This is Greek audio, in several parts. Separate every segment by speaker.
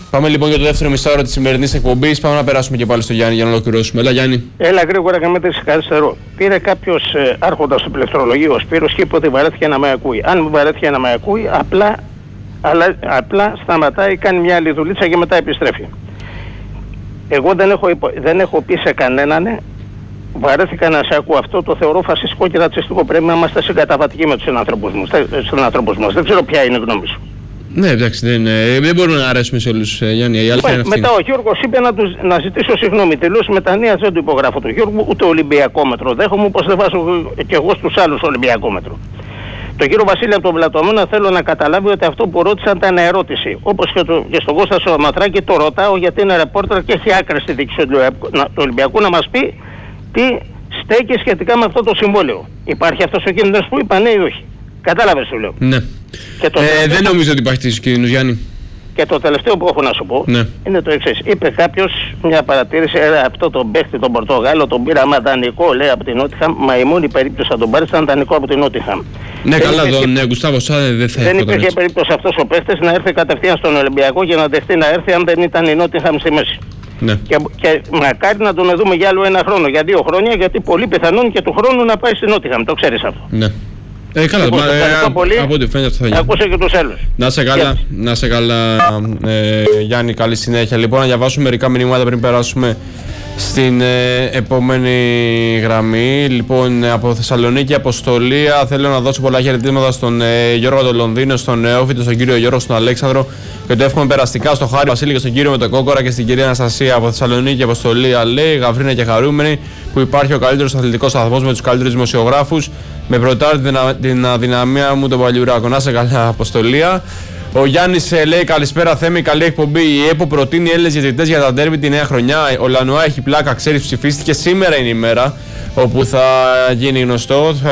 Speaker 1: Πάμε λοιπόν για το δεύτερο μισάωρο της σημερινής εκπομπής. Πάμε να περάσουμε και πάλι στο Γιάννη για να ολοκληρώσουμε. Έλα Γιάννη.
Speaker 2: Έλα γρήγορα και με καθυστερώ. Πήρε κάποιος άρχοντας στο πληκτρολογείο, ο Σπύρος, και είπε ότι βαρέθηκε να με ακούει. Αν μου βαρέθηκε να με ακούει, απλά σταματάει, κάνει μια άλλη δουλίτσα και μετά επιστρέφει. Εγώ δεν έχω πει σε κανέναν, βαρέθηκα να σε ακούω. Αυτό το θεωρώ φασιστικό και ρατσιστικό. Πρέπει να είμαστε συγκαταβατικοί με τους ανθρώπους μας. Δεν ξέρω ποια είναι η γνώμη σου.
Speaker 1: Ναι, εντάξει, δεν μπορούμε να αρέσουμε σε όλους, Γιάννη.
Speaker 2: Μετά ο Γιώργος είπε να ζητήσω συγγνώμη. Τελείως μετανοίας δεν του υπογράφω του Γιώργου, ούτε Ολυμπιακό μέτρο. Δέχομαι, όπως δεν βάζω και εγώ στους άλλους Ολυμπιακό μέτρο. Τον κύριο Βασίλη από τον Πλατωμόνα θέλω να καταλάβει ότι αυτό που ρώτησαν ήταν ερώτηση. Όπως και στον Κώστα Σωματράκη το ρωτάω γιατί είναι ρεπόρτερ και έχει άκρη στη δίκηση του Ολυμπιακού να μας πει τι στέκει σχετικά με αυτό το συμβόλαιο. Υπάρχει αυτός ο κίνδυνος που είπα, ναι ή όχι? Κατάλαβες σου λέω.
Speaker 1: Ναι. Δεν νομίζω ότι υπάρχει τέτοιος κίνδυνος, Γιάννη. Και
Speaker 2: το τελευταίο που έχω να σου πω είναι το εξής. Είπε κάποιος μια παρατήρηση, αυτό τον παίχτη τον Πορτογάλο τον πήραμε δανεικό, λέει, από την Νότιχαμ. Μα η μόνη περίπτωση να τον πάρει ήταν δανεικό από την Νότιχαμ.
Speaker 1: Ναι, καλά, τον Γκουστάβο Σάδε δεν θα
Speaker 2: Δεν υπήρχε περίπτωση αυτός ο παίχτης να έρθει κατευθείαν στον Ολυμπιακό και να δεχτεί να έρθει αν δεν ήταν η Νότιχαμ στη μέση.
Speaker 1: Ναι.
Speaker 2: Και μακάρι να τον δούμε για άλλο ένα χρόνο, για 2 χρόνια, γιατί πολύ πιθανόν και του χρόνου να πάει στην Νότιχαμ. Το ξέρεις αυτό.
Speaker 1: Ναι. Καλά, από ό,τι φαίνεται αυτό θα γίνει.
Speaker 2: Ακούσε και τους άλλους.
Speaker 1: Να σε καλά, Γιάννη, καλή συνέχεια. Λοιπόν, να διαβάσουμε μερικά μηνύματα πριν περάσουμε στην επόμενη γραμμή. Λοιπόν, από Θεσσαλονίκη, Αποστολία, θέλω να δώσω πολλά χαιρετήματα στον Γιώργο τον Λονδίνο, στον Νεόφυτο, στον κύριο Γιώργο, στον Αλέξανδρο, και το εύχομαι περαστικά στο Χάρη Βασίλη και στον κύριο με το Κόκορα και στην κυρία Αναστασία. Από Θεσσαλονίκη, Αποστολία, λέει, γαβρίνα και χαρούμενη που υπάρχει ο καλύτερος αθλητικός σταθμός με τους καλύτερους δημοσιογράφους. Με προτάρει την αδυναμία μου τον Παλιουράκο. Να σε καλά, Αποστολία. Ο Γιάννης λέει καλησπέρα Θέμη, καλή εκπομπή. Η ΕΠΟ προτείνει Έλληνες διαιτητές για τα ντέρμπι τη νέα χρονιά. Ο Λανουά έχει πλάκα, ξέρεις, ψηφίστηκε. Σήμερα είναι η μέρα όπου θα γίνει γνωστό. Θα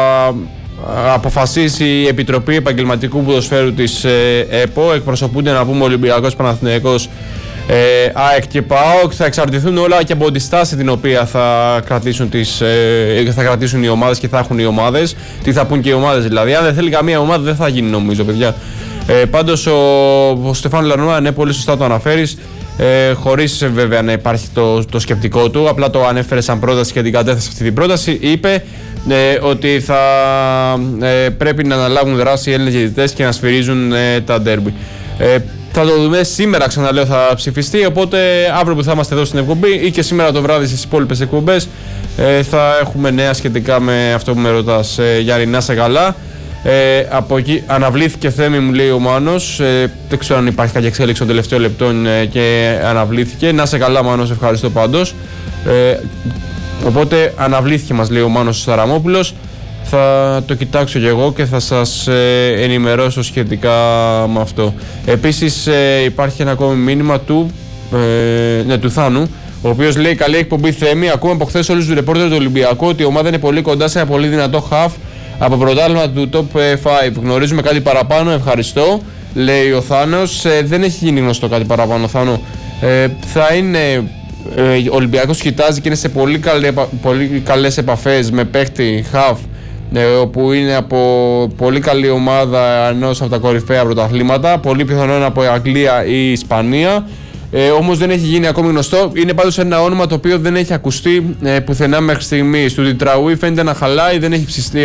Speaker 1: αποφασίσει η Επιτροπή Επαγγελματικού Ποδοσφαίρου της ΕΠΟ. Εκπροσωπούνται, να πούμε, Ολυμπιακός, Παναθηναϊκός, ΑΕΚ και ΠΑΟΚ. Θα εξαρτηθούν όλα και από τη στάση την οποία θα κρατήσουν οι ομάδες και θα έχουν οι ομάδες. Τι θα πούν και οι ομάδες δηλαδή. Αν δεν θέλει καμία ομάδα δεν θα γίνει, νομίζω, παιδιά. Πάντως ο Στεφάνο Λανουά, ναι, πολύ σωστά το αναφέρεις, χωρίς βέβαια να υπάρχει το σκεπτικό του, απλά το ανέφερε σαν πρόταση και την κατέθεσε αυτή την πρόταση. Είπε ότι θα πρέπει να αναλάβουν δράση οι Έλληνες διαιτητές και να σφυρίζουν τα ντέρμπι. Θα το δούμε σήμερα, ξαναλέω, θα ψηφιστεί, οπότε αύριο που θα είμαστε εδώ στην εκπομπή ή και σήμερα το βράδυ στις υπόλοιπες εκπομπές θα έχουμε νέα σχετικά με αυτό που με ρωτάς, Γιάννη. Να σε καλά. Από εκεί αναβλήθηκε, Θέμη, μου λέει ο Μάνος, δεν ξέρω αν υπάρχει κάποια εξέλιξη των τελευταίων λεπτών και αναβλήθηκε. Να σε καλά, Μάνος, ευχαριστώ πάντως. Οπότε αναβλήθηκε, μας λέει ο Μάνος Σαραμόπουλος. Θα το κοιτάξω και εγώ και θα σας ενημερώσω σχετικά με αυτό. Επίσης υπάρχει ένα ακόμη μήνυμα του Θάνου, ο οποίος λέει καλή εκπομπή Θέμη. Ακούμε από χθες όλους τους ρεπόρτερ του Ολυμπιακού ότι η ομάδα είναι πολύ κοντά σε ένα πολύ δυνατό χαφ από πρωτάθλημα του Top 5. Γνωρίζουμε κάτι παραπάνω? Ευχαριστώ, λέει ο Θάνος. Δεν έχει γίνει γνωστό κάτι παραπάνω, Θάνο. Θα είναι... Ο Ολυμπιακός κοιτάζει και είναι σε πολύ καλές επαφές με παίχτη χαφ, όπου είναι από πολύ καλή ομάδα ενός από τα κορυφαία πρωταθλήματα, πολύ πιθανόν από Αγγλία ή Ισπανία. Όμως δεν έχει γίνει ακόμη γνωστό. Είναι πάντως ένα όνομα το οποίο δεν έχει ακουστεί πουθενά μέχρι στιγμής. Του Τιτραούι φαίνεται να χαλάει, δεν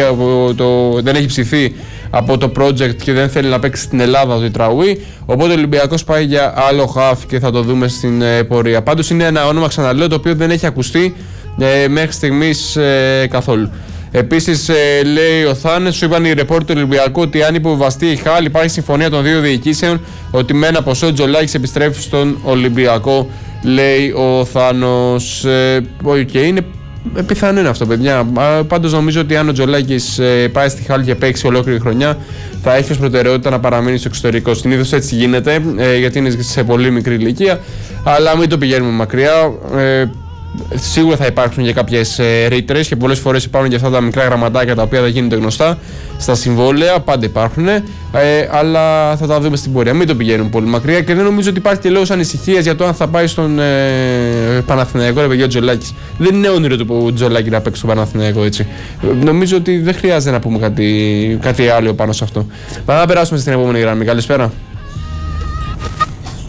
Speaker 1: έχει ψηθεί από το project και δεν θέλει να παίξει στην Ελλάδα το Τιτραούι. Οπότε ο Ολυμπιακός πάει για άλλο χαφ και θα το δούμε στην πορεία. Πάντως είναι ένα όνομα, ξαναλέω, το οποίο δεν έχει ακουστεί μέχρι στιγμής καθόλου. Επίσης, λέει ο Θάνες, σου είπαν οι ρεπόρτερ του Ολυμπιακού ότι αν υποβιβαστεί η ΧΑΛ υπάρχει συμφωνία των δύο διοικήσεων ότι με ένα ποσό Τζολάκης επιστρέφει στον Ολυμπιακό, λέει ο Θάνος. Και είναι πιθανό είναι αυτό, παιδιά. Πάντως νομίζω ότι αν ο Τζολάκης πάει στη ΧΑΛ και παίξει ολόκληρη χρονιά, θα έχει ως προτεραιότητα να παραμείνει στο εξωτερικό. Συνήθως έτσι γίνεται, γιατί είναι σε πολύ μικρή ηλικία, αλλά μην το πηγαίνουμε μακριά. Σίγουρα θα υπάρξουν και κάποιες ρήτρες και πολλές φορές υπάρχουν και αυτά τα μικρά γραμματάκια τα οποία δεν γίνονται γνωστά στα συμβόλαια, πάντα υπάρχουν, αλλά θα τα δούμε στην πορεία. Μην το πηγαίνουμε πολύ μακριά και δεν νομίζω ότι υπάρχει και λόγος ανησυχίας για το αν θα πάει στον Παναθηναϊκό, ρε παιδιά, ο Τζολάκης. Δεν είναι όνειρο του Τζολάκη να παίξει στον Παναθηναϊκό, έτσι. Νομίζω ότι δεν χρειάζεται να πούμε κάτι άλλο πάνω σε αυτό. Πάμε να περάσουμε στην επόμενη γραμμή. Καλησπέρα.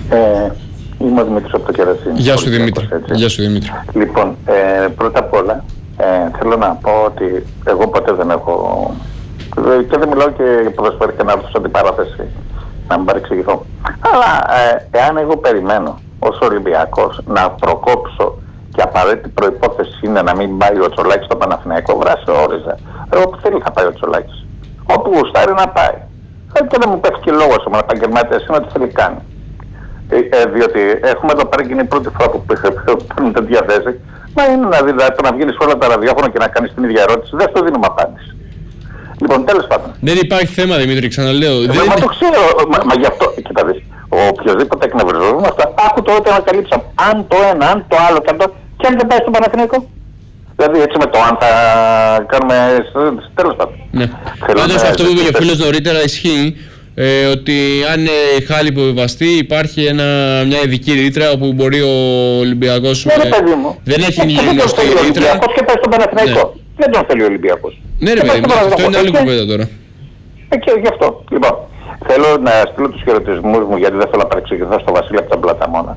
Speaker 3: Είμαι ο Δημήτρης από το Κερασίνη.
Speaker 1: Γεια σου Δημήτρη. Γεια σου Δημήτρη.
Speaker 3: Λοιπόν, πρώτα απ' όλα θέλω να πω ότι εγώ ποτέ δεν έχω, και δεν μιλάω και για ποδοσφαιρικά να έρθω σε αντιπαράθεση, να μην παρεξηγηθώ. Αλλά εάν εγώ περιμένω ως Ολυμπιακός να προκόψω και απαραίτητη προϋπόθεση είναι να μην πάει ο Τσολάκης στο Παναθηναϊκό, βράσω όριζα. Εγώ που θέλει θα πάει ο Τσολάκης. Όπου γουστάρει να πάει. Και δεν μου πέφτει και λόγος ο επαγγελματίας είναι ότι θέλει κάνει. Διότι έχουμε εδώ πέρα και είναι η πρώτη φορά που παίρνουν τέτοια θέση. Μα είναι να βγει σε όλα τα ραδιόφωνα και να κάνει την ίδια ερώτηση. Δεν στο δίνουμε απάντηση. Λοιπόν, τέλος πάντων.
Speaker 1: Δεν υπάρχει θέμα, Δημήτρη, ξαναλέω.
Speaker 3: Μα το ξέρω, μα γι' αυτό, κοίτα δεις, οποιοδήποτε εκνευριζόταν αυτά, άκου το ότι ανακαλύψαμε. Αν το ένα, αν το άλλο και αν δεν πάει στον Παναθηναϊκό. Δηλαδή έτσι με το αν θα κάνουμε, τέλος πάντων.
Speaker 1: Ναι. Πάντως αυτό που είπε ο φίλος νωρίτερα ισχύει, ότι αν χάλει υποβιβαστεί υπάρχει μια ειδική ρήτρα όπου μπορεί ο Ολυμπιακός.
Speaker 3: Ναι, παιδί μου.
Speaker 1: Δεν έχει γνωστή ρήτρα.
Speaker 3: Ο Ολυμπιακός και πάει στον Παναθηναϊκό. Ναι. Δεν τον θέλει ο Ολυμπιακός.
Speaker 1: Ναι, ρε παιδί μου, αυτό είναι άλλη κουβέντα τώρα.
Speaker 3: Και γι' αυτό. Λοιπόν, θέλω να στείλω τους χαιρετισμούς μου γιατί δεν θέλω να παρεξηγηθώ στο Βασίλη από τον Πλαταμόνα.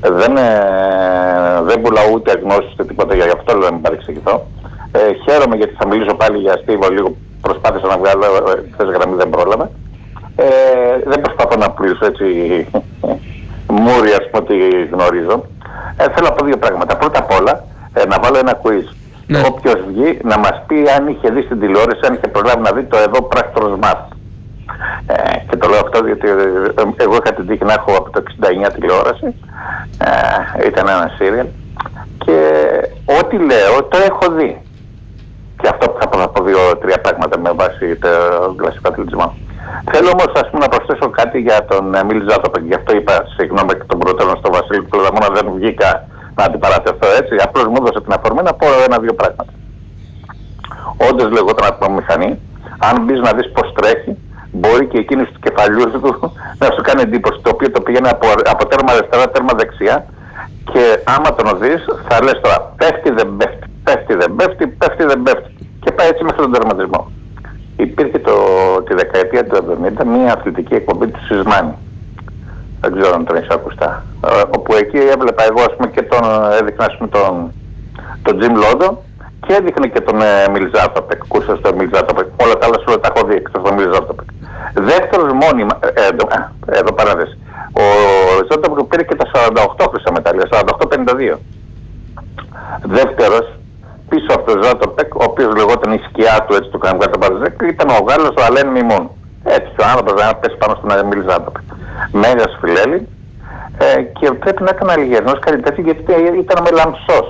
Speaker 3: Δεν πουλάω ούτε γνώσεις ούτε τίποτα, γι' αυτό λέω να μην παρεξηγηθώ. Χαίρομαι γιατί θα μιλήσω πάλι για Στίβο, λίγο προσπάθησα να βγάλω, χθες γραμμή δεν πρόλαβα. Δεν προσπαθώ να πουλήσω έτσι μούρι, ας πούμε, ότι γνωρίζω. Θέλω να πω δύο πράγματα. Πρώτα απ' όλα, να βάλω ένα quiz. Ναι. Όποιος βγει να μας πει αν είχε δει στην τηλεόραση, αν είχε προλάβει να δει το εδώ πράκτορος μας. Και το λέω αυτό διότι εγώ είχα την τύχη να έχω από το 69 τηλεόραση. Ήταν ένα σύριαλ. Και ό,τι λέω το έχω δει. Και αυτό που θα πω δύο-τρία πράγματα με βάση τον κλασικό αθλητισμό. Θέλω όμως, ας πούμε, να προσθέσω κάτι για τον Εμίλ Ζάτοπεκ. Γι' αυτό είπα συγγνώμη εκ των προτέρων στο Βασίλη του Πλαταμόνα, δεν βγήκα να αντιπαρατεθώ έτσι. Απλώς μου έδωσε την αφορμή να πω ένα-δύο πράγματα. Όντως λεγόταν ατμομηχανή. Αν μπεις να δεις πως τρέχει, μπορεί και εκείνος του κεφαλιούς του να σου κάνει εντύπωση. Το οποίο το πηγαίνει από τέρμα αριστερά, τέρμα δεξιά. Και άμα τον δεις, θα λες τώρα πέφτει, δεν πέφτει, πέφτει, δεν πέφτει, πέφτει, δεν πέφτει. Και πάει έτσι μέχρι τον τερματισμό. Υπήρχε τη δεκαετία του 70 μια αθλητική εκπομπή του Σισμάνη. Δεν ξέρω αν τον έχεις ακουστά. Όπου εκεί έβλεπα εγώ, ας πούμε, και έδειχνα, ας πούμε, τον Τζιμ Λόντο και έδειχνε και τον Εμίλ Ζάτοπεκ. Κούρσα στο Εμίλ Ζάτοπεκ. Όλα τα άλλα όλα τα έχω δει εκτός τον Εμίλ Ζάτοπεκ. Δεύτερος μόνιμα, εδώ παράδειγμα. Ο Ζάτοπεκ πήρε και τα 48 χρυσά μετάλλια, 48-52. Δεύτερος, πίσω από τον Ζάτοπεκ, ο οποίος λεγόταν η σκιά του, έτσι του κανονικά τον Παρζέκ, ήταν ο Γάλλος ο Αλέν Μιμούν. Έτσι ο άνθρωπος να πέσει πάνω στον Εμίλ Ζάτοπεκ. Μέγας φιλέλη, και πρέπει να έκανε αλληγερνός κάτι τέτοιο γιατί ήταν με λαμψός.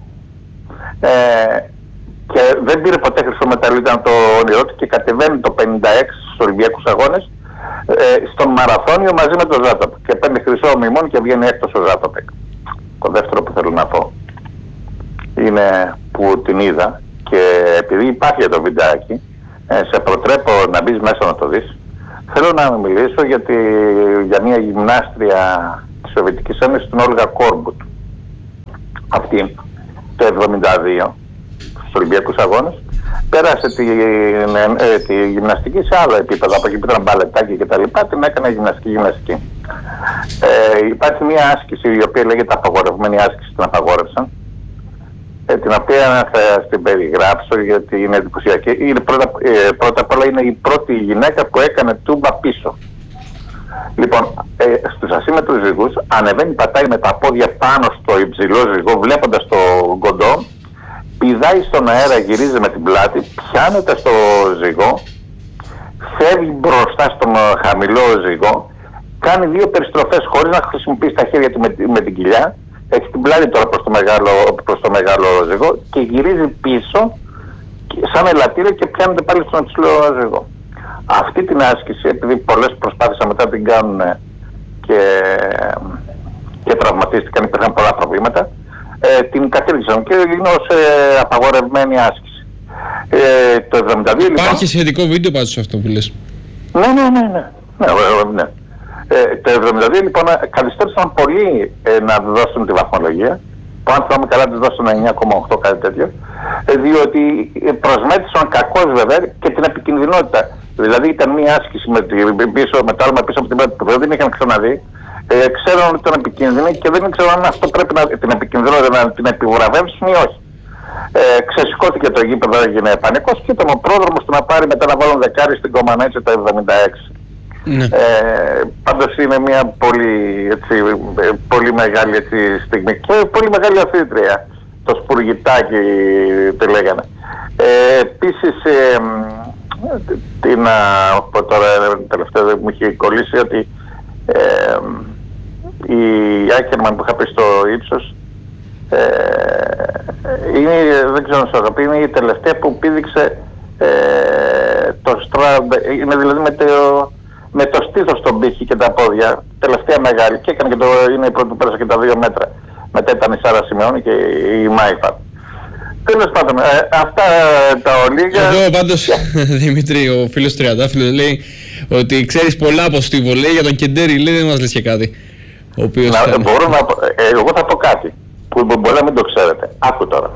Speaker 3: Και δεν πήρε ποτέ χρυσό μετάλλιο, ήταν το όνειρό του και κατεβαίνει το 56 στους Ολυμπιακούς Αγώνες στον Μαραθώνιο μαζί με τον Ζάτοπεκ και παίρνει χρυσό ο Μιμών και βγαίνει έκτος ο Ζάτοπεκ. Το δεύτερο που θέλω να πω είναι που την είδα και επειδή υπάρχει το βιντεάκι, σε προτρέπω να μπεις μέσα να το δεις. Θέλω να μιλήσω για μια γυμνάστρια της Σοβιετικής Ένωσης, την Όλγα Κόρμπουτ. Αυτή το 1972 στους Ολυμπιακούς Αγώνες πέρασε τη γυμναστική σε άλλο επίπεδο. Από εκεί που ήταν μπαλετάκι και τα λοιπά, την έκανε γυμναστική. Υπάρχει μια άσκηση η οποία λέγεται απαγορευμένη άσκηση, την απαγόρευσαν. Την οποία θα στην περιγράψω γιατί είναι εντυπωσιακή. Πρώτα απ' όλα είναι η πρώτη γυναίκα που έκανε τούμπα πίσω. Λοιπόν, στους ασύμμετρους ζυγούς ανεβαίνει, πατάει με τα πόδια πάνω στο υψηλό ζυγό, βλέποντας το κοντό, πηδάει στον αέρα, γυρίζει με την πλάτη, πιάνεται στο ζυγό, φεύγει μπροστά στον χαμηλό ζυγό, κάνει δύο περιστροφές χωρίς να χρησιμοποιήσει τα χέρια του με την κοιλιά. Έχει την πλάτη τώρα προς το μεγάλο ζυγό και γυρίζει πίσω σαν ελαττήριο και πιάνεται πάλι στον υψηλό ζυγό. Αυτή την άσκηση, επειδή πολλές προσπάθησαν μετά την κάνουν και τραυματίστηκαν, υπήρχαν πολλά προβλήματα, την κατήργησαν και είναι ως απαγορευμένη άσκηση. Το 1972 λοιπόν...
Speaker 1: Υπάρχει σχετικό βίντεο πάντως σε αυτό που λες.
Speaker 3: Ναι. Το 1972 λοιπόν καθυστέρησαν πολύ να δώσουν τη βαθμολογία. Που αν θυμάμαι καλά της δώσουν 9,8 κάτι τέτοιο. Διότι προσμέτρησαν κακώς βέβαια και την επικινδυνότητα. Δηλαδή ήταν μια άσκηση με το άλμα πίσω από την πλάτη που δεν είχαν ξαναδεί. Ξέραν ότι ήταν επικίνδυνη και δεν ήξεραν αν αυτό πρέπει να την επικινδυνότητα να την επιβραβεύσουν ή όχι. Ξεσηκώθηκε το γήπεδο, έγινε πανικός και ήταν ο πρόδρομος του να πάρει μετά να βάλουν δεκάρι στην Κομανέτση το 76. Ναι. Πάντως είναι μια πολύ μεγάλη στιγμή και πολύ μεγάλη αθλήτρια. Το Σπουργητάκι τη λέγανε. Επίσης, τώρα τελευταία μου είχε κολλήσει ότι η Άκερμαν που είχα πει στο ύψος δεν ξέρω να σου αγαπεί, είναι η τελευταία που πήδηξε το Στραντ, είναι δηλαδή με το στήθος στον πύχη και τα πόδια, τελευταία μεγάλη, και έκανε και είναι η πρώτη που πέρασε και τα 2 μέτρα. Μετά ήταν η Σάρα Σιμεώνη και η Μάιφα. Τέλος πάντων, αυτά τα ολίγα.
Speaker 1: Εδώ πάντως, Δημήτρη, ο φίλος Τριαντάφυλλος λέει ότι ξέρεις πολλά από στη βολέη, για τον Κεντέρι λέει δεν μας λες και κάτι.
Speaker 3: Εγώ θα πω κάτι που μπορεί να μην το ξέρετε. Άκου τώρα.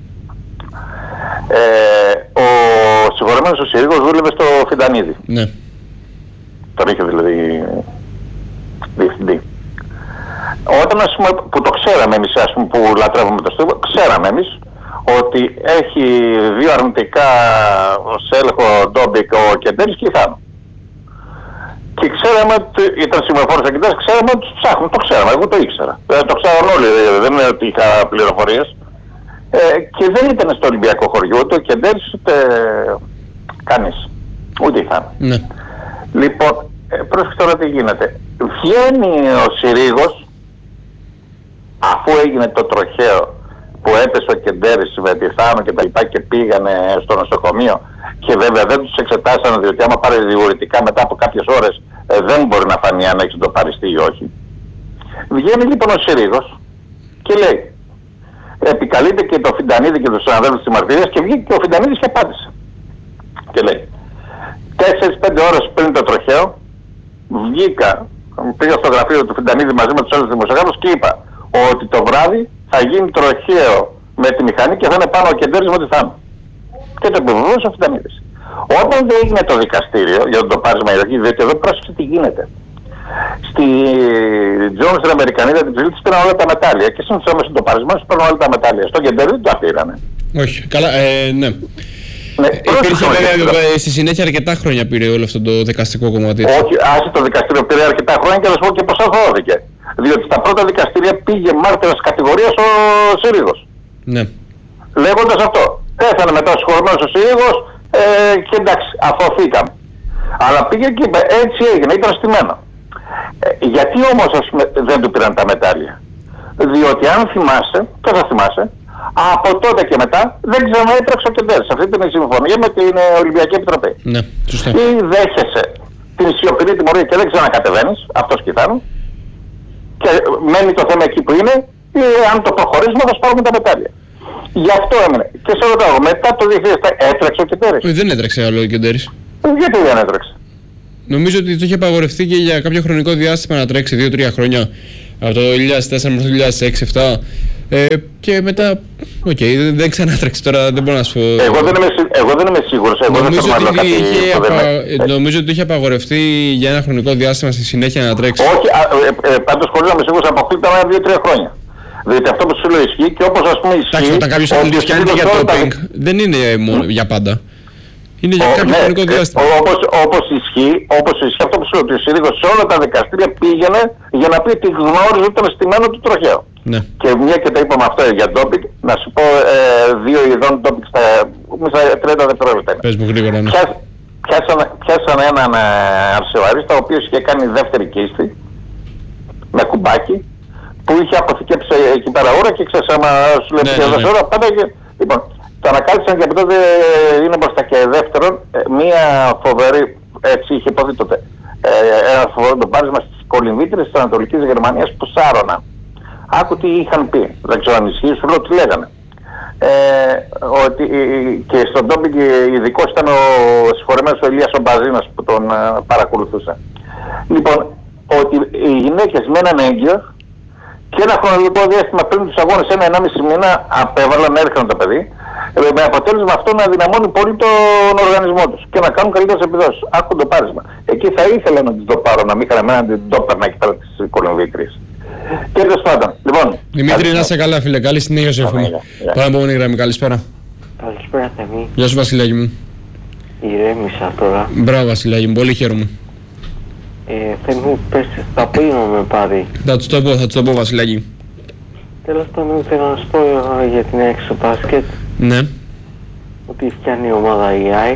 Speaker 3: Ο συγχωρεμένος ο Συρίγος δούλευε στο Φιντανίδη.
Speaker 1: Ναι.
Speaker 3: Τον είχε δηλαδή διευθυντή. Όταν, ας πούμε, που το ξέραμε εμείς, ας πούμε, που λατρεύουμε το στίβο, ξέραμε εμείς ότι έχει 2 αρνητικά σε έλεγχο Ντόμπικ ο Κεντέρης και η Θάνο. Και ξέραμε ότι ήταν σημεοφόρος ο Κεντέρης, ξέραμε ότι τους ψάχνουν, το ξέραμε, εγώ το ήξερα. Το ξέραν όλοι, δεν είναι ότι είχα πληροφορίες. Και δεν ήταν στο Ολυμπιακό χωριό, ούτε ο Κεντέρης, ούτε κανείς, ούτε η Θάνο. Ναι. Λοιπόν, πρόσεχε τώρα τι γίνεται. Βγαίνει ο Συρίγος, αφού έγινε το τροχαίο που έπεσε ο Κεντέρης με τη Θάνο και τα λοιπά και πήγανε στο νοσοκομείο και βέβαια δεν τους εξετάσανε, διότι άμα πάρει διουρητικά μετά από κάποιες ώρες δεν μπορεί να φανεί αν έχει το παριστεί ή όχι. Βγαίνει λοιπόν ο Συρίγος και λέει, επικαλείται και το Φιντανίδη και τους συναδέλφους της Μαρτυρίας και βγήκε και ο Φιντανίδης και απάντησε. Και λέει, 4-5 ώρες πριν το τροχαίο πήγα στο γραφείο του Φιντανίδη μαζί με τους άλλους δημοσιογράφους και είπα ότι το βράδυ θα γίνει τροχαίο με τη μηχανή και θα είναι πάνω ο Κεντέρης με τη Θάνο. Και το επιβεβαίωσε ο Φιντανίδης. Όταν δεν έγινε το δικαστήριο για το πάρισμα ιεραρχή, διότι εδώ πρόσεξε τι γίνεται. Στη Jones την Αμερικανίδα την ψηλή της πήραν όλα τα μετάλλια και σύμφωνα με το πάρισμα τους πήραν όλα τα μετάλλια. Στο Κεντέρη δεν τα πήρανε.
Speaker 1: Όχι, καλά, ναι. Ναι, υπήρχε βέβαια στη συνέχεια αρκετά χρόνια πήρε όλο αυτό το δικαστικό κομμάτι.
Speaker 3: Όχι, άσε το δικαστήριο πήρε αρκετά χρόνια και θα σου πω και πόσα δόθηκε. Διότι στα πρώτα δικαστήρια πήγε μάρτυρας κατηγορίας ο Συρίγος.
Speaker 1: Ναι.
Speaker 3: Λέγοντας αυτό. Πέθανε μετά ο συγχωρημένος ο Συρίγος και εντάξει, αφωθήκαμε. Αλλά πήγε και είπε, έτσι έγινε, ήταν στημένο. Γιατί όμως ας πούμε, δεν του πήραν τα μετάλλια? Διότι αν θυμάσαι, και θα θυμάσαι, από τότε και μετά δεν ξαναέτρεξε ο Κεντέρης. Αυτή ήταν η συμφωνία με την Ολυμπιακή Επιτροπή.
Speaker 1: Ναι, σωστά.
Speaker 3: Ή δέχεσαι την σιωπηρή τιμωρία και δεν ξανακατεβαίνεις, αυτός και και μένει το θέμα εκεί που είναι, ή αν το προχωρήσουμε θα σπάρουμε τα μετάλλια. Γι' αυτό έμεινε. Και σε ρωτάω, μετά το 2007 έτρεξε ο Κεντέρης?
Speaker 1: Δεν έτρεξε άλλο ο Κεντέρης.
Speaker 3: Γιατί δεν έτρεξε?
Speaker 1: Νομίζω ότι το είχε απαγορευτεί και για κάποιο χρονικό διάστημα να τρέξει 2-3 χρόνια. Από το 2004 μέχρι το 2006-2007. Και μετά, δεν ξανάτρεξε τώρα, δεν μπορώ να σου πω.
Speaker 3: Εγώ δεν είμαι σίγουρος.
Speaker 1: Νομίζω ότι είχε απαγορευτεί για ένα χρονικό διάστημα στη συνέχεια να τρέξει.
Speaker 3: Όχι, πάντως χωρίς να είμαι σίγουρος, αποκλείται 2-3 χρόνια. Διότι αυτό που σου λέω ισχύει και όπως ας πούμε ισχύει.
Speaker 1: Εντάξει, όταν κάποιος αθλητής φτιάχνει για ντόπινγκ, δεν είναι μόνο για πάντα. Είναι για κάποιο χρονικό διάστημα.
Speaker 3: Όπως ισχύει αυτό που σου λέω, ότι ο Συρίγος σε όλα τα δικαστήρια πήγαινε για να πει ότι γνώριζε ότι ήταν στημένο του τροχαίο. Ναι. Και μια και τα είπαμε αυτό για ντόπινγκ, να σου πω 2 ειδών ντόπινγκ στα 30 δευτερόλεπτα.
Speaker 1: Πες μου γρήγορα, ναι.
Speaker 3: Πιάσανε έναν αρσεβαρίστα ο οποίος είχε κάνει δεύτερη κίστη με κουμπάκι που είχε αποθηκέψει εκεί πέρα ώρα και ξέρεις άμα σου λέει και ώρα πάντα και... Λοιπόν, το ανακάλυψαν και από τότε είναι μπροστά. Και δεύτερον, μία φοβερή, έτσι είχε υποθεί τότε, ένα φοβερό το πάρισμα στις κολυμβήτρες της Ανατολικής Γερμανίας που σάρωναν. Άκου τι είχαν πει, δεν ξέρω αν ισχύει, σου λέω τι λέγανε. Ότι και στον ντόπινγκ ειδικός ήταν ο συγχωρεμένος ο Ηλίας ο Μπαζίνας που τον παρακολουθούσε. Λοιπόν, ότι οι γυναίκες μέναν έγκυος και ένα χρονικό διάστημα πριν τους αγώνες, 1-1,5 μήνα απέβαλαν, έρχονταν το παιδί, με αποτέλεσμα αυτό να δυναμώνει πολύ τον οργανισμό τους και να κάνουν καλύτερες επιδόσεις. Άκου το πάρισμα. Εκεί θα ήθελα να τις το πάρω, να μην είχαν εμένα την τόπερνα εκεί πέρα Κολομβίκρης. Τέλος πάντων, λοιπόν.
Speaker 1: Δημήτρη, να είσαι καλά, φίλε. Καλή συνέχεια σου εύχομαι. Πάμε επόμενη γραμμή. Καλησπέρα.
Speaker 4: Καλησπέρα, Θεμή.
Speaker 1: Γεια σου, Βασιλάκη μου.
Speaker 4: Ηρέμησα τώρα.
Speaker 1: Μπράβο, Βασιλάκη μου, πολύ χαίρομαι.
Speaker 4: Θεμή, πες τα πίνω με πάρει.
Speaker 1: Θα του το πω, Βασιλάκη.
Speaker 4: Τέλος πάντων, θέλω να σου πω για την έξω μπάσκετ.
Speaker 1: Ναι.
Speaker 4: Ότι φτιάχνει η ομάδα η ΑΕΚ.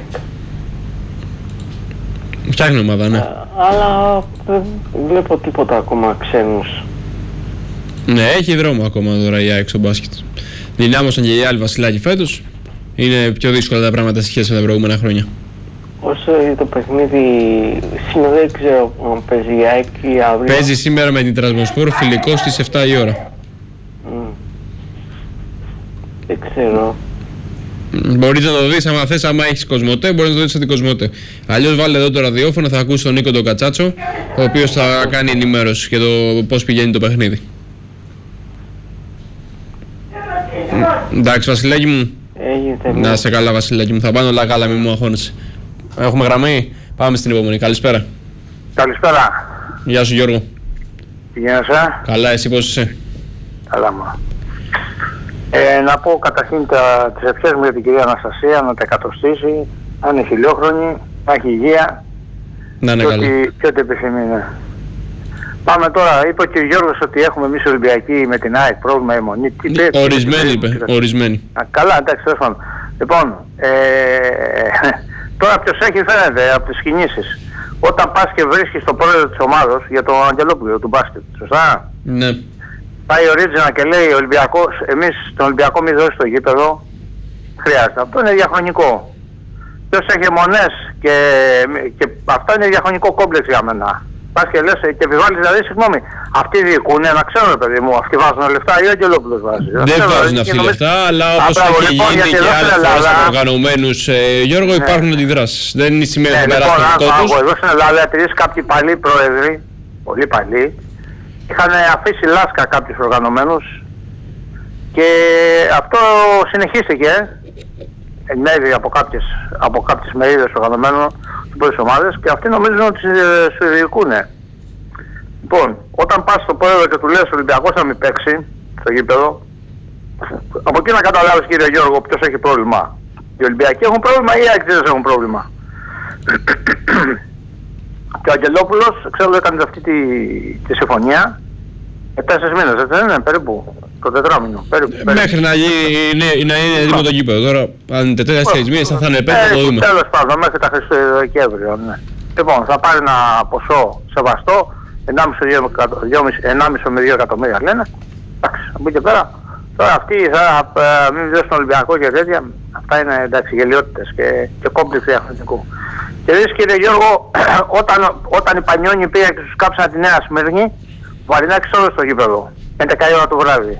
Speaker 1: Φτιάχνει ομάδα, ναι.
Speaker 4: Αλλά δεν βλέπω τίποτα ακόμα ξένους.
Speaker 1: Ναι, έχει δρόμο ακόμα τώρα η ΑΕΚ στο μπάσκετ. Δυνάμωσαν και οι άλλοι, Βασιλάκη, φέτος. Είναι πιο δύσκολα τα πράγματα σε σχέση με τα προηγούμενα χρόνια.
Speaker 4: Όσο το παιχνίδι σήμερα δεν ξέρω αν παίζει η ΑΕΚ ή αύριο.
Speaker 1: Παίζει σήμερα με την Τρασμοσπόρ φιλικό στις 7 η ώρα.
Speaker 4: Δεν ξέρω.
Speaker 1: Μπορείς να το δεις άμα θες, άμα έχεις Κοσμοτέ, μπορείς να το δεις στην Κοσμοτέ. Αλλιώς βάλε εδώ το ραδιόφωνο, θα ακούσει τον Νίκο τον Κατσάτσο, ο οποίος θα κάνει ενημέρωση για το πώς πηγαίνει το παιχνίδι. Εντάξει, Βασιλάκη μου.
Speaker 4: Έγινε.
Speaker 1: Να είσαι καλά, Βασιλάκη μου. Θα πάνε όλα καλά, μην μου αγχώνεσαι. Έχουμε γραμμή. Πάμε στην επόμενη. Καλησπέρα.
Speaker 3: Καλησπέρα.
Speaker 1: Γεια σου, Γιώργο.
Speaker 3: Τι γίνεσαι?
Speaker 1: Καλά, εσύ πώς είσαι?
Speaker 3: Καλά μου. Να πω καταρχήν τις ευχές μου για την κυρία Αναστασία, να τα εκατοστήσει, να είναι χιλιόχρονη, να έχει υγεία
Speaker 1: Να είναι καλά.
Speaker 3: και ό,τι επιθυμεί. Ναι. Πάμε τώρα, είπε και ο Γιώργος ότι έχουμε εμείς Ολυμπιακοί με την ΑΕΚ πρόβλημα αιμονή.
Speaker 1: Ορισμένοι είπε, ορισμένοι.
Speaker 3: Καλά, εντάξει, τέλος πάντων. Λοιπόν, τώρα ποιος έχει φαίνεται από τις κινήσεις. Όταν πας και βρίσκεις το πρόεδρο της ομάδος για τον Αγγελόπουλο του μπάσκετ, σωστά?
Speaker 1: Ναι.
Speaker 3: Πάει ο Ρίτζινα και λέει ο Ολυμπιακός, εμείς τον Ολυμπιακό μη δώσει στο γήπεδο, χρειάζεται. Αυτό είναι διαχρονικό. Ποιος έχει αιμονές και αυτό είναι διαχρονικό κόμπλεξ για μένα. Πας και λες και επιβάλλεις, δηλαδή, συγγνώμη, αυτοί διοικούνε, να ξέρω, παιδί μου, αυτοί βάζουν λεφτά ή ο Αγγελόπουλος βάζει?
Speaker 1: Δεν βάζουν αυτοί λεφτά, αλλά όπως έχει γίνει και άλλες φορές από οργανωμένους, Γιώργο, υπάρχουν αντιδράσεις. Δεν σημαίνει ότι περάσει το δικό τους.
Speaker 3: Εδώ στην Ελλάδα, επειδή κάποιοι παλιοί πρόεδροι, πολύ παλιοί, είχαν αφήσει λάσκα κάποιους οργανωμένους και αυτό συνεχίστηκε εν μέρει από κάποιες μερίδες οργανωμένων στις πρώτες ομάδες και αυτοί νομίζουν ότι σου διοικούνε. Λοιπόν, όταν πας στο πρόεδρο και του λες ο Ολυμπιακός να μην παίξει στο γήπεδο, από εκεί να καταλάβεις, κύριε Γιώργο, ποιος έχει πρόβλημα. Οι Ολυμπιακοί έχουν πρόβλημα ή οι Αεκτζίδες έχουν πρόβλημα? Και ο Αγγελόπουλος, ξέρω, έκανε αυτή τη συμφωνία 4 μήνες, έτσι δεν είναι, περίπου, το τετράμινο, περίπου.
Speaker 1: Μέχρι να είναι έτοιμο το γήπεδο. Τώρα, αν είναι 4 μήνες, θα είναι 5, θα το δούμε.
Speaker 3: Τέλος πάντων, μέχρι τα Χριστούγεννα, ναι. Λοιπόν, θα πάρει ένα ποσό σεβαστό, 1,5 με 2 εκατομμύρια λένε. Εντάξει, από εκεί και πέρα. Τώρα αυτοί θα μην δώσουν τον Ολυμπιακό και τέτοια, αυτά είναι, εντάξει, γελιότητες και κόμπλεξ διαχρονικού. Και δεις, κύριε Γιώργο, όταν οι Πανιόνιοι πήγαν και τους κάψαν τη Νέα Σμύρνη, ο Βαρινάκης όλο στο γήπεδο, 11 η ώρα το βράδυ.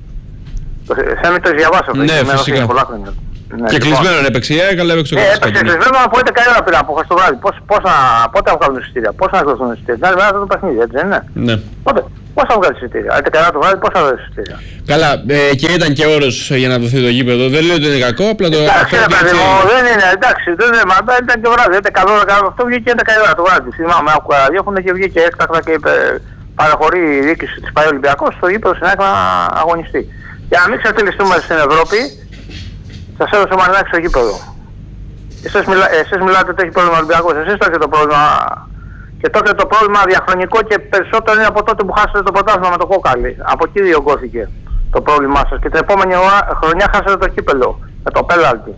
Speaker 3: Θέμη το διαβάσω.
Speaker 1: Ναι, φυσικά. Και κλεισμένο έπαιξε η ΑΕΚ, αλλά έπαιξε το
Speaker 3: έπαιξε κλεισμένο από 11 η ώρα πριν από χθες το βράδυ. Πότε θα βγάλουν εισιτήρια, πώς θα βγάλουν εισιτήρια? Δεν είναι το παιχνίδι, έτσι δεν είναι?
Speaker 1: Ναι.
Speaker 3: Πώς θα βγάλουν εισιτήρια? 11 η ώρα το βράδυ, πώς θα βγάλουν εισιτήρια?
Speaker 1: Καλά, και ήταν και όρος για να δοθεί το γήπεδο. Δεν λέω ότι είναι κακό, απλά το.
Speaker 3: Εντάξει, δεν είναι, εντάξει, δεν είναι, μα ήταν και βράδυ. Αυτό βγήκε 11 η ώρα το βράδυ. Θυμάμαι, άκουγα ραδιόφωνο και βγήκε έκτακτα και είπε παραχωρεί η διοίκηση της ΠΑΕ Ολυμπιακός στο γήπεδο στην ΑΕΚ να αγωνιστεί. Για να μην ξεφτυλιστούμε στην Ευρώπη, σας έδωσε ο Μαρινάκης στο γήπεδο. Εσείς μιλάτε ότι έχει πρόβλημα ο Ολυμπιακός, εσείς το έχετε το πρόβλημα. Και τότε το πρόβλημα διαχρονικό και περισσότερο είναι από τότε που χάσατε το πρωτάθλημα με το κόκαλι. Από εκεί διωγγώθηκε το πρόβλημά σας. Και την επόμενη χρονιά χάσατε το κύπελο με το πέναλτι.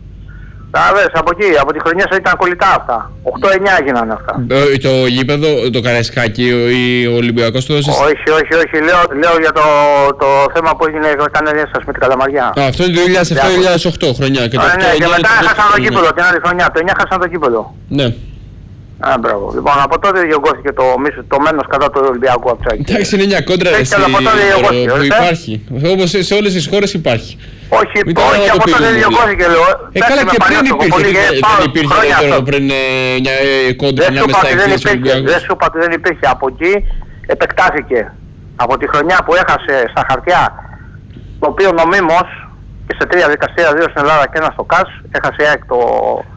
Speaker 3: Από εκεί, από τη χρονιά σας ήταν κολλητά αυτά. 8-9 έγιναν αυτά.
Speaker 1: Το γήπεδο, το Καραϊσκάκι, ο Ολυμπιακός το έδωσε.
Speaker 3: Όχι. Λέω για το θέμα που έγινε κανένα σας με την Καλαμαριά.
Speaker 1: Αυτό είναι το 2007-2008 χρονιά.
Speaker 3: Και μετά έχασαν το κύπελο την άλλη χρονιά. Το 9 χάσαν το κύπελο.
Speaker 1: Ναι.
Speaker 3: Μπράβο. Λοιπόν, από τότε διωγγώθηκε το μένος κατά του Ολυμπιακού Αψάκη.
Speaker 1: Εντάξει, είναι μια κόντρα που υπάρχει. Όπως σε όλες τις χώρες υπάρχει.
Speaker 3: Όχι, από τότε διωγγώθηκε, λέω.
Speaker 1: Καλά, και πριν υπήρχε πριν μια κόντρα ανάμεσα στα Αιγύπτια και Ολυμπιακούς.
Speaker 3: Δεν σου είπα ότι δεν υπήρχε. Από εκεί επεκτάθηκε. Από τη χρονιά που έχασε στα χαρτιά, το οποίο νομίμως και σε 3 δικαστήρια, 2 στην Ελλάδα και 1 στο ΚΑΣ, έχασε η ΑΕΚ το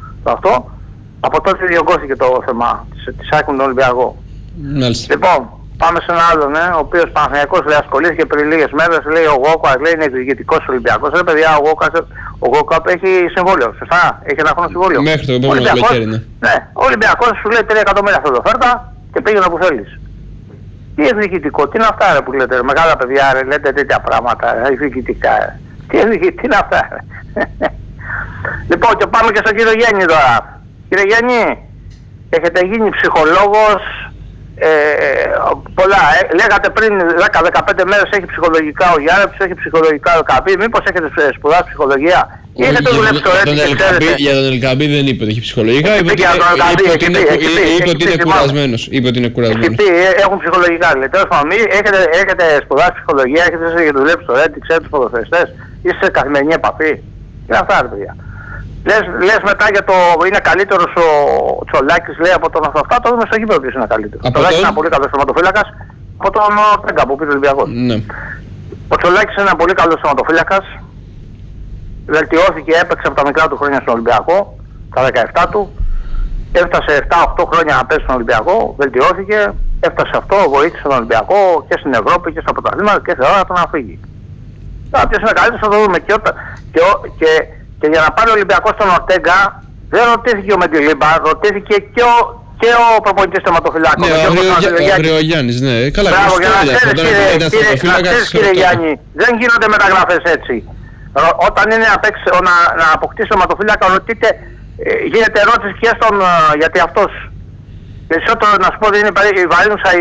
Speaker 3: αυτό. Από τότε διωγγώθηκε το θέμα της ΑΕΚ με τον Ολυμπιακό.
Speaker 1: Μάλιστα.
Speaker 3: Λοιπόν,
Speaker 5: Πάμε σε έναν άλλον, ο οποίος Παναθηναϊκός λέει ασχολήθηκε πριν λίγες μέρες, λέει ο Γόκας, λέει είναι εκδικητικός Ολυμπιακός. Ρε παιδιά, ο Γόκας έχει συμβόλαιο, σωστά, έχει ένα χρόνο συμβόλαιο.
Speaker 1: Μέχρι το επόμενο καλοκαίρι, ναι.
Speaker 5: Ναι, ο Ολυμπιακός σου λέει 3 εκατομμύρια θέλω φέρτα και πήγαινε όπου θέλεις. Τι εκδικητικό, τι είναι αυτά ρε που λέτε, μεγάλα παιδιά ρε, λέτε τέτοια πράγματα, εκδικητικά. Τι είναι αυτά ρε. Λοιπόν, και πάμε και στον κύριο Γέννη τώρα. Κύριε Γέννη, έχετε γίνει ψυχολόγος, πολλά. Λέγατε πριν 10-15 μέρες έχει ψυχολογικά ο Γιάννης, έχει ψυχολογικά ο Καπή. Μήπως έχετε σπουδάσει ψυχολογία ή έχετε δουλέψει στο έτσι και ξέρετε?
Speaker 1: Για τον Ελκαμπή δεν είπε ότι έχει ψυχολογικά, είπε ότι είναι κουρασμένος.
Speaker 5: Έχουν ψυχολογικά, λέει. Τέλος πάντων, έχετε σπουδάσει ψυχολογία, έχετε δουλέψει στο έτσι, ξέρετε τους ποδοσφαιριστές, είστε σε καθημερινή επαφή. Είναι αυτά ρε παιδιά. Λες μετά για το είναι καλύτερος ο Τσολάκης, λέει, από τον αυτά, το δούμε στο γήπεδο ποιος είναι καλύτερος. Ο Τσολάκης είναι ένα πολύ καλός θεματοφύλακας από τον Τέγκα που πήρε ο Ολυμπιακός.
Speaker 1: Ναι.
Speaker 5: Ο Τσολάκης είναι ένα πολύ καλός θεματοφύλακας. Βελτιώθηκε, έπαιξε από τα μικρά του χρόνια στον Ολυμπιακό, τα 17 του. Έφτασε 7-8 χρόνια να παίξει στον Ολυμπιακό, βελτιώθηκε, έφτασε αυτό, βοήθησε τον Ολυμπιακό και στην Ευρώπη και στα πρωταθλήματα και σε ώρα του να φύγει. Τώρα ποιος είναι καλύτερος θα το δούμε και για να πάρει ο Ολυμπιακός στον Ορτέγκα δεν ρωτήθηκε ο Μεντιλίμπα, ρωτήθηκε και ο προπονητής θεματοφυλάκων.
Speaker 1: Ναι, ο Αγριογιάννης, ναι. Καλά,
Speaker 5: μπράβο, για να ξέρεις κύριε Γιάννη, δεν γίνονται μεταγραφές έτσι. Όταν είναι να αποκτήσει θεματοφύλακα, ρωτείτε, γίνεται ερώτηση και στον, γιατί αυτός περισσότερο να σου πω δεν είναι η βαρύνουσα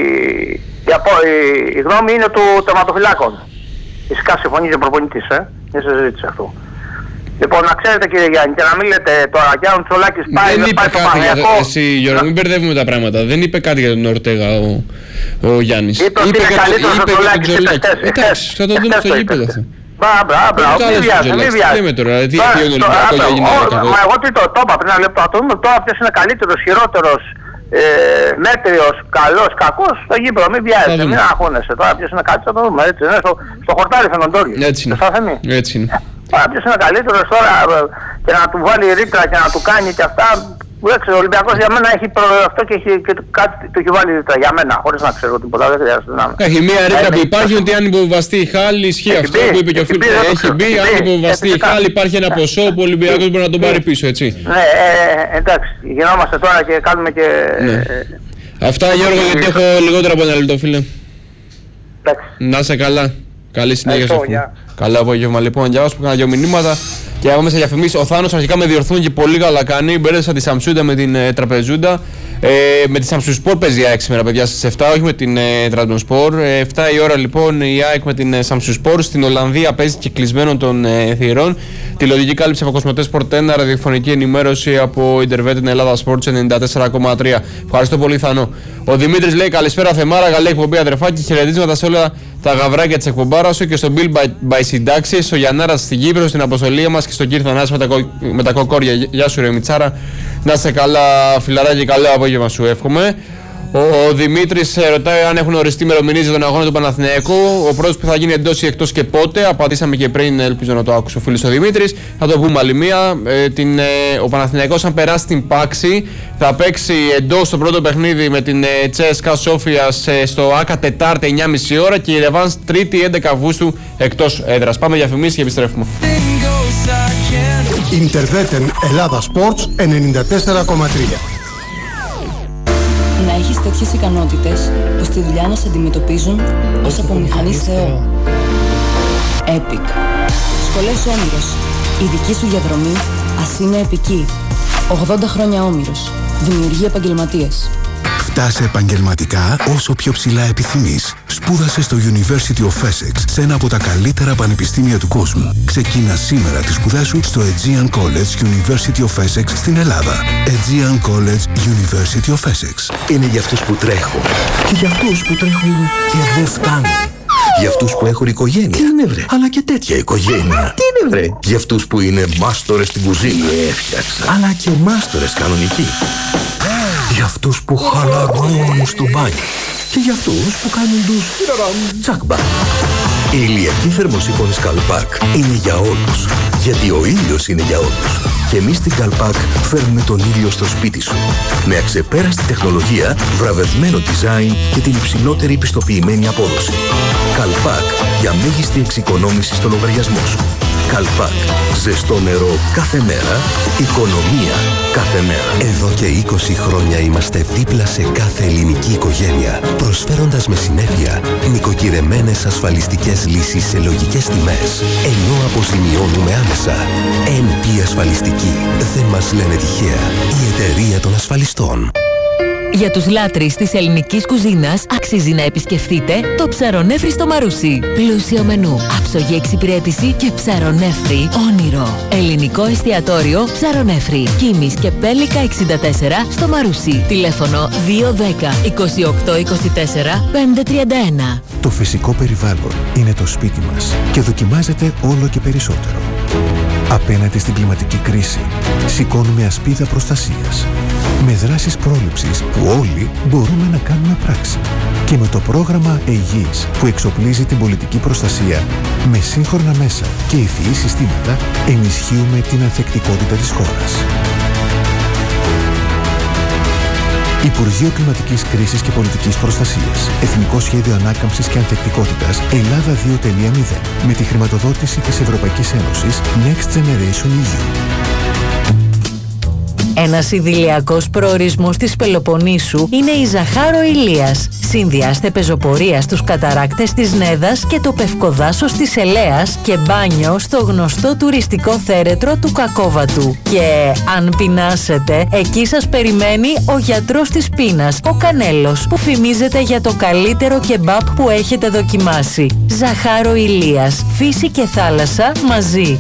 Speaker 5: η γνώμη είναι του θεματοφυλάκων. Φυσικά συμφωνεί ο προπονητής, δεν συζήτησε αυτό. Λοιπόν, να ξέρετε κύριε Γιάννη, και να μην λέτε τώρα κι αν ο Τσολάκης πάει, δεν πάει στο Παναθηναϊκό.
Speaker 1: Εσύ Γιώργο, μην μπερδεύουμε τα πράγματα. Δεν είπε κάτι για τον Ορτέγα ο Γιάννης.
Speaker 5: Είπε ότι είναι καλύτερος ο Τσολάκης.
Speaker 1: Εντάξει, θα το δούμε στο γήπεδο αυτό.
Speaker 5: Μπράβο, μην βιάζει. Μα εγώ τι το είπα πριν ένα λεπτό, το δούμε τώρα ποιος είναι καλύτερος, χειρότερος, μέτριος, καλός, κακός, στο γήπεδο, μην βιάζετε, μην αγχώνεσαι. Τώρα ποιος είναι καλύτερος θα το δούμε, έτσι, στο χορτάρι φαινοντόριο.
Speaker 1: Έτσι είναι.
Speaker 5: Ποιος είναι καλύτερος τώρα και να του βάλει ρήτρα και να του κάνει και αυτά. Δεν ξέρω, ο Ολυμπιακός για μένα έχει αυτό και κάτι το έχει βάλει ρήτρα για μένα, χωρίς να ξέρω τίποτα, δεν χρειάζεται να...
Speaker 1: Έχει μία ρήτρα που υπάρχει ότι αν υποβαστεί η Χάλη, ισχύει αυτό που είπε και ο φίλος. Έχει μπει, αν υποβαστεί η Χάλη υπάρχει ένα ποσό που ο Ολυμπιακός μπορεί να τον πάρει πίσω, έτσι.
Speaker 5: Ναι, εντάξει, γινόμαστε τώρα και κάνουμε και...
Speaker 1: Αυτά Γιώργο, γιατί έχω λιγότερο από ένα λεπτό, φίλε. Να είσαι καλά. Καλή συνέχεια σου. Καλό απόγευμα λοιπόν. Για όσους που έκανα 2 μηνύματα και εγώ μέσα διαφημίσεις. Ο Θάνος αρχικά με διορθώνει και πολύ καλά κάνει. Μπέρδεσα τη Σαμσούντα με την Τραπεζούντα. Με τη Σαμσουσπορ παίζει η ΑΕΚ σήμερα, παιδιά, στις 7, όχι με την Τραντονσπορ. 7 η ώρα λοιπόν η ΑΕΚ με την Σαμσουσπορ. Στην Ολλανδία παίζει και κλεισμένο των θηρών. Τηλεοπτική κάλυψη από Κοσμοτέ Sport 1, ραδιοφωνική ενημέρωση από Ιντερβέτ Ελλάδα Sports 94,3. Ευχαριστώ πολύ, Θανό. Ο Δημήτρης λέει καλησπέρα Θεμάρα, καλή εκπομπή αδερφάκι. Χαιρετίσματα σε όλα τα γαβράκια της εκπομπάρας σου και στον Bill by Συντάξει, στο Γιαννάρα στην Κύπρο, στην αποστολή μας και στον κύριο Θανάση με τα κοκόρια. Γεια σου, ρε Μιτσάρα. Να είσαι καλά, φιλαράκι, καλό απόγευμα σου εύχομαι. Ο Δημήτρης ρωτάει αν έχουν οριστεί ημερομηνίες για τον αγώνα του Παναθηναϊκού. Ο πρώτος που θα γίνει εντός ή εκτός και πότε. Απαντήσαμε και πριν, ελπίζω να το άκουσε ο φίλος ο Δημήτρης. Θα το πούμε άλλη μία. Ο Παναθηναϊκός, αν περάσει την Πάξη, θα παίξει εντός το πρώτο παιχνίδι με την CSKA Σόφιας στο ΆΚΑ Τετάρτη 9.30 ώρα και η Ρεβάνς Τρίτη 11 Αυγούστου εκτός έδρας. Πάμε για διαφημίσεις και επιστρέφουμε.
Speaker 6: Ιντερβέτεν Ελλάδα Sports 94,3.
Speaker 7: Να έχεις τέτοιες ικανότητες που στη δουλειά να σε αντιμετωπίζουν ως από μηχανής Θεό. Epic. Σχολές Όμηρος. Η δική σου διαδρομή ας είναι επική. 80 χρόνια Όμηρος. Δημιουργεί επαγγελματίες.
Speaker 8: Φτάσε επαγγελματικά όσο πιο ψηλά επιθυμείς. Σπούδασε στο University of Essex, σε ένα από τα καλύτερα πανεπιστήμια του κόσμου. Ξεκίνα σήμερα τις σπουδές σου στο Aegean College University of Essex στην Ελλάδα. Aegean College University of Essex. Είναι για αυτούς που τρέχουν και για αυτούς που τρέχουν και δεν φτάνουν. Για αυτούς που έχουν οικογένεια. Τι είναι βρε? Αλλά και τέτοια οικογένεια. Τι είναι βρε? Για αυτούς που είναι μάστορες στην κουζίνα. Έφτιαξα. Αλλά και μάστορες κανονικοί. Για αυτούς που χαλαρώνουν στο μπάνιο. Και για αυτούς που κάνουν τους τσακμπά. Η ηλιακή θερμοσύφωνη Skalpark είναι για όλους. Γιατί ο ήλιος είναι για όλους.
Speaker 9: Και εμείς στην Καλπάκ φέρνουμε τον ήλιο στο σπίτι σου. Με αξεπέραστη τεχνολογία, βραβευμένο design και την υψηλότερη πιστοποιημένη απόδοση. Καλπάκ, για μέγιστη εξοικονόμηση στο λογαριασμό σου. Καλπάκ, ζεστό νερό κάθε μέρα, οικονομία κάθε μέρα. Εδώ και 20 χρόνια είμαστε δίπλα σε κάθε ελληνική οικογένεια, προσφέροντας με συνέπεια νοικοκυρεμένες ασφαλιστικές λύσεις σε λογικές τιμές, ενώ αποζημιώνουμε άμεσα. NP Ασφαλιστική. Δεν μας λένε τυχαία. Η εταιρεία των ασφαλιστών.
Speaker 10: Για τους λάτρεις της ελληνικής κουζίνας αξίζει να επισκεφτείτε το Ψαρονέφρι στο Μαρούσι. Πλούσιο μενού, άψογη εξυπηρέτηση και ψαρονέφρι όνειρο. Ελληνικό εστιατόριο Ψαρονέφρι. Κίμης και Πέλικα 64 στο Μαρούσι. Τηλέφωνο 210 28 24 531.
Speaker 11: Το φυσικό περιβάλλον είναι το σπίτι μας και δοκιμάζεται όλο και περισσότερο. Απέναντι στην κλιματική κρίση, σηκώνουμε ασπίδα προστασίας. Με δράσεις πρόληψης που όλοι μπορούμε να κάνουμε πράξη. Και με το πρόγραμμα ΕΙΓΙΣ που εξοπλίζει την πολιτική προστασία με σύγχρονα μέσα και ευφυή συστήματα, ενισχύουμε την ανθεκτικότητα της χώρας. Υπουργείο Κλιματικής Κρίσης και Πολιτικής Προστασίας. Εθνικό Σχέδιο Ανάκαμψης και Ανθεκτικότητας Ελλάδα 2.0. Με τη χρηματοδότηση της Ευρωπαϊκής Ένωσης Next Generation EU.
Speaker 10: Ένας ιδηλιακός προορισμός της Πελοποννήσου είναι η Ζαχάρο Ηλίας. Συνδυάστε πεζοπορία στους καταράκτες της Νέδας και το πευκοδάσος της Ελέας και μπάνιο στο γνωστό τουριστικό θέρετρο του Κακόβατου. Και αν πεινάσετε, εκεί σας περιμένει ο γιατρός της πείνας, ο Κανέλος, που φημίζεται για το καλύτερο κεμπάπ που έχετε δοκιμάσει. Ζαχάρο Ηλίας. Φύση και θάλασσα μαζί.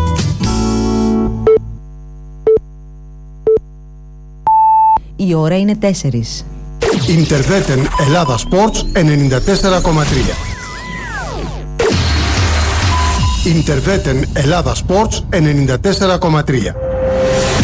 Speaker 12: Η ώρα είναι 4.
Speaker 6: Ιντερβέτεν Ελλάδα Sports 94,3. Ιντερβέτεν Ελλάδα Sports 94,3.